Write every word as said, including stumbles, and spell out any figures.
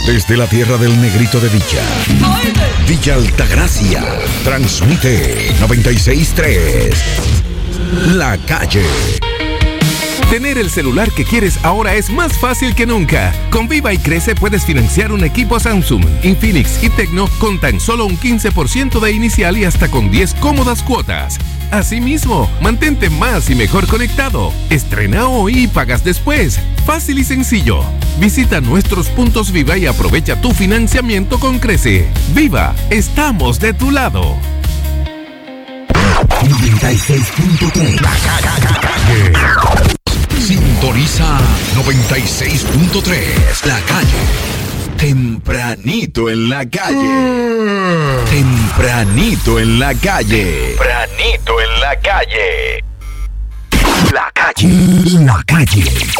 Desde la tierra del negrito de Villa, Villa Altagracia, transmite noventa y seis punto tres. La Calle. Tener el celular que quieres ahora es más fácil que nunca. Con Viva y Crece puedes financiar un equipo Samsung, Infinix y Tecno con tan solo un quince por ciento de inicial y hasta con diez cómodas cuotas. Asimismo, mantente más y mejor conectado. Estrena hoy y pagas después. Fácil y sencillo. Visita nuestros puntos Viva y aprovecha tu financiamiento con Crece. Viva, estamos de tu lado. noventa y seis punto tres. La Calle. Sintoniza noventa y seis punto tres. La Calle. Tempranito en la calle. Tempranito en la calle. Tempranito en la calle. La Calle. La Calle.